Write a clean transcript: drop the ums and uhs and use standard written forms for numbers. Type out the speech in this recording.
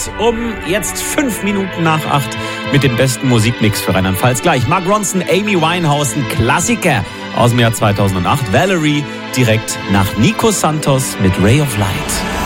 geht's um jetzt 5 Minuten nach 8 mit dem besten Musikmix für Rheinland-Pfalz. Gleich Mark Ronson, Amy Winehouse, ein Klassiker aus dem Jahr 2008. Valerie direkt nach Nico Santos mit Ray of Light.